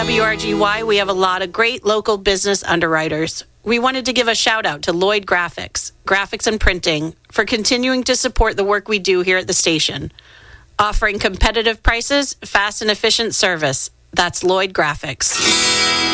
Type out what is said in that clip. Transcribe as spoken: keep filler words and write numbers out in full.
W R G Y, we have a lot of great local business underwriters. We wanted to give a shout out to Lloyd Graphics, Graphics and Printing, for continuing to support the work we do here at the station. Offering competitive prices, fast and efficient service. That's Lloyd Graphics.